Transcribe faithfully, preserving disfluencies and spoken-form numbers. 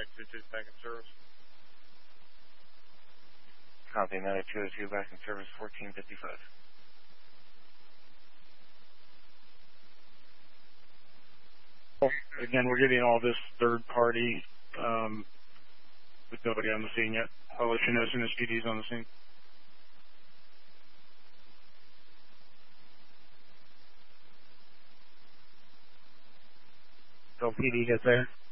nine two two back in service. Copy, nine two oh two back in service, fourteen fifty-five. Again, we're getting all this third party um, with nobody on the scene yet. I'll let you know as soon as P D's on the scene. So P D gets there.